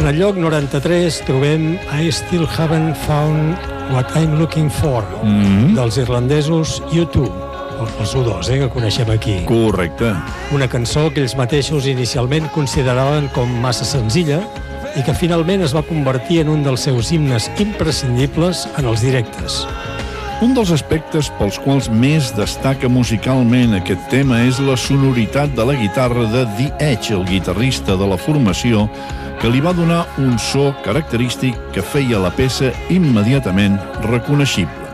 En el lloc 93 trobem I Still Haven't Found What I'm Looking For, dels irlandesos U2, els U2, que coneixem aquí. Correcte. Una cançó que ells mateixos inicialment consideraven com massa senzilla i que finalment es va convertir en un dels seus himnes imprescindibles en els directes. Un dels aspectes pels quals més destaca musicalment aquest tema és la sonoritat de la guitarra de The Edge, el guitarrista de la formació, que li va donar un so característic que feia la peça immediatament reconeixible.